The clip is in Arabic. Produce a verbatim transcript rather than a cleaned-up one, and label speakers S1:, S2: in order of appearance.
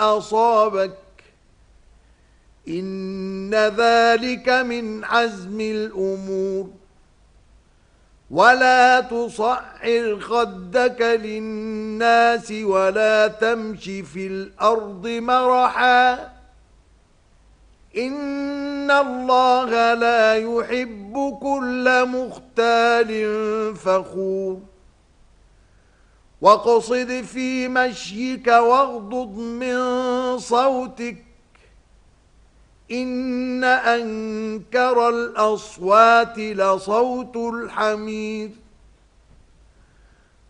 S1: أصابك إن ذلك من عزم الأمور ولا تصعر خدك للناس ولا تمش في الأرض مرحا إن الله لا يحب كل مختال فخور واقصد في مشيك واغضض من صوتك إن أنكر الأصوات لصوت الحمير